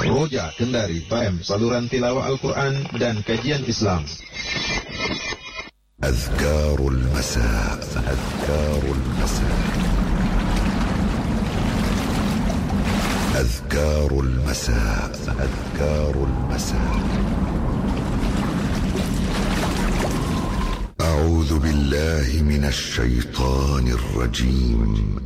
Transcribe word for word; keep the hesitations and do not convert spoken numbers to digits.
Roja Kendari F M, saluran tilawah Al-Quran dan kajian Islam. أذكار المساء أذكار المساء أذكار المساء أذكار المساء أعوذ بالله من الشيطان الرجيم